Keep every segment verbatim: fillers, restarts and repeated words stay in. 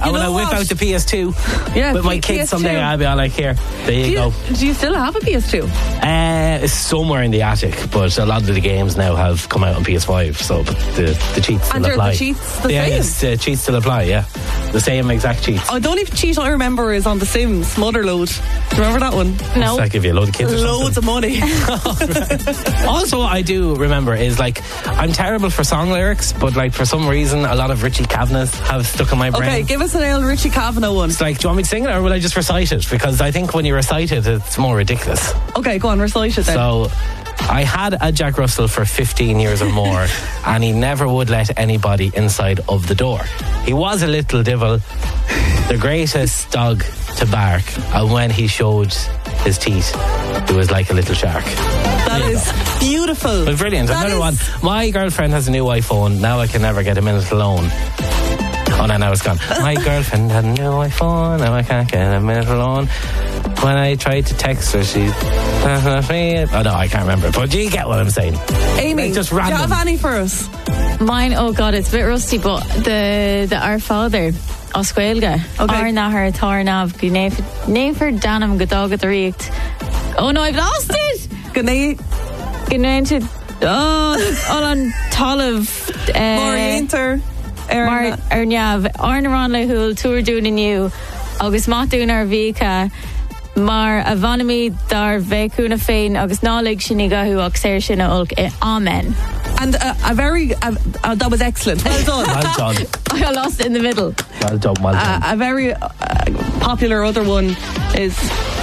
and when I whip what? out the P S two Yeah, with my P- kids P S two. someday, I'll be all like, here, there you, Do you, go. do you still have a P S two? Uh, it's somewhere in the attic, but a lot of the games now have come out on P S five, so but the, the cheats still And are apply. the cheats the yeah, same? yes, the cheats still apply, yeah. The same exact cheats. Oh, the only cheat I remember is on The Sims, Motherload. Do you remember that one? No. Does that give you a load of kids or Loads of money. Also, what I do remember is, like, I'm terrible for song lyrics, but, like, for some reason, a lot of Richie Kavanagh's have stuck in my brain. Okay, give us an old Richie Kavanagh one. It's like, do you want me to sing it or will I just recite it? Because I think when you recite it, it's more ridiculous. Okay, go on, recite it then. So, I had a Jack Russell for fifteen years or more, and he never would let anybody inside of the door. He was a little devil, the greatest dog to bark, and when he showed his teeth, he was like a little shark. That is beautiful. But brilliant. That Another is- one. My girlfriend has a new iPhone. Now I can never get a minute alone. Oh, no, now it's gone. My girlfriend had a new iPhone. Now I can't get a minute alone. When I tried to text her, she... Oh, no, I can't remember. But you get what I'm saying. Amy, Like, just do you random. have any for us? Mine, oh God, it's a bit rusty, but the the Our Father, Osquailga, Okay. Arnahar, Tarnav, Gnefer, Danam, Godogad, Richt. Oh no, I've lost it! Good night. Gnefer, oh, Olan Tolav, Morienter. Mar Arnav, Arnaran Lahul, Tour Duna New, August Matun Vika, Mar Avanami, Dar Vekuna Fain, August Nalig Shinigahu, Oxer Shina Ulk, Amen. And uh, a very, uh, uh, that was excellent. Well done. Well done. I lost it in the middle. Well done, well done. Uh, a very uh, popular other one is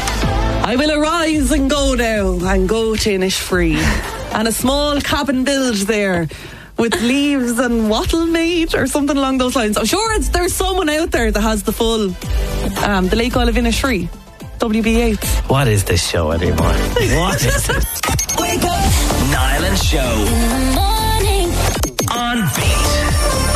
I will arise and go now and go to Innisfree, and a small cabin build there with leaves and wattle made or something along those lines. I'm sure it's, there's someone out there that has the full um, the Lake Isle of Innisfree W B eight. What is this show anymore? What is it? Wake up, Niall and Show. In the morning. On Beat.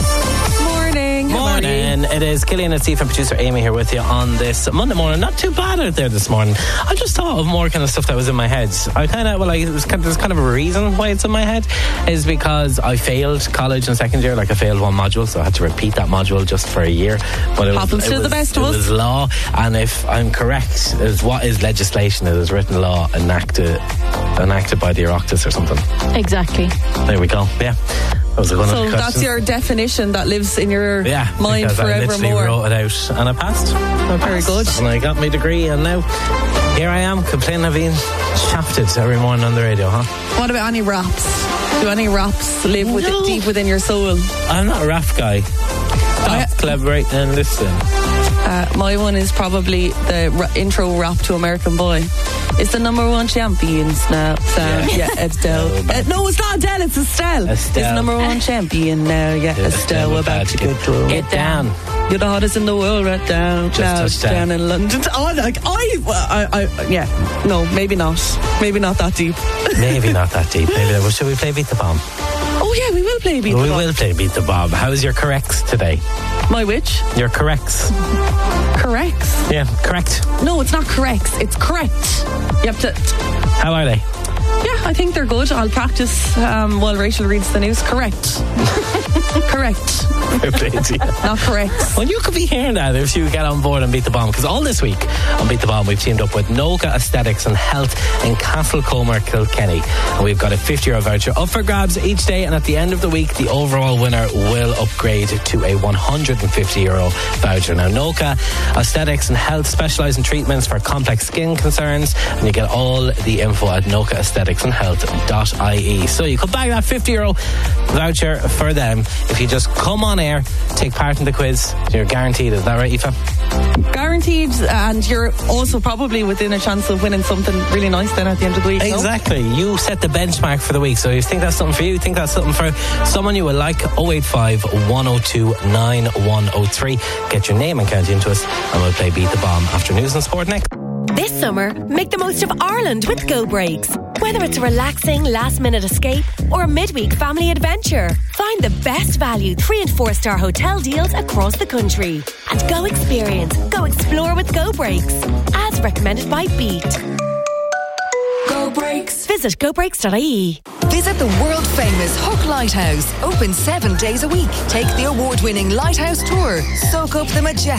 Morning. Morning. It is Killian and Steve and producer Amy here with you on this Monday morning. Not too bad out there this morning. I just thought of more kind of stuff that was in my head. I kind of, well, I, it was kind of, there's kind of a reason why it's in my head, is because I failed college in second year. Like, I failed one module, so I had to repeat that module just for a year. But it Happens was, to it the was, best it of us. was law, and if I'm correct, is what is legislation? It is written law enacted enacted by the Oireachtas or something. Exactly. There we go. Yeah. That was a good So question. that's your definition that lives in your Yeah, mind because I literally forevermore. wrote it out and I passed. I Very passed. good. And I got my degree, and now here I am complaining of being shafted every morning on the radio, huh? What about any raps? Do any raps live with No. it deep within your soul? I'm not a rap guy. Stop collaborating and listen. Uh, my one is probably the ra- intro rap to American Boy. It's the number one champions now. So, Yeah. yeah, Estelle. Uh, no, it's not Adele, it's Estelle. Estelle. It's the number one champion now. Yeah, Estelle, we're about to get through. Get down. You're the hottest in the world right down. Clouds touched down. down in London. Oh, like, I, I, I, yeah. No, maybe not. Maybe not that deep. Maybe not that deep. Maybe well, should we play Beat the Bomb? Oh, yeah, we will play Beat We the Bomb. will play Beat the Bomb. How's your corrects today? My which? Your corrects. Corrects. Yeah, correct. No, it's not corrects. It's correct. You have to... How are they? Yeah, I think they're good. I'll practice um, while Rachel reads the news. Correct. Correct. Fair play to you. Not correct. Well, you could be hearing that if you get on board and Beat the Bomb, because all this week on Beat the Bomb we've teamed up with Noka Aesthetics and Health in Castlecomer, Kilkenny, and we've got a fifty euro voucher up for grabs each day, and at the end of the week the overall winner will upgrade to a one hundred fifty euro voucher. Now, Noka Aesthetics and Health specialise in treatments for complex skin concerns, and you get all the info at noka aesthetics and health dot I E. So you could bag that fifty euro voucher for them if you just come on air, take part in the quiz. You're guaranteed. Is that right, Aoife? Guaranteed, and you're also probably within a chance of winning something really nice then at the end of the week. no? Exactly. You set the benchmark for the week. So if you think that's something for you, think that's something for someone you will like, oh eight five, one oh two, nine one oh three. Get your name and county into us, and we'll play Beat the Bomb after news and sport next. This summer, make the most of Ireland with Go Breaks. Whether it's a relaxing last-minute escape or a midweek family adventure, find the best value three and four star hotel deals across the country. And go experience, go explore with Go Breaks. As recommended by Beat. Go Breaks. Visit go breaks dot I E. Visit the world-famous Hook Lighthouse. Open seven days a week. Take the award-winning Lighthouse Tour. Soak up the majestic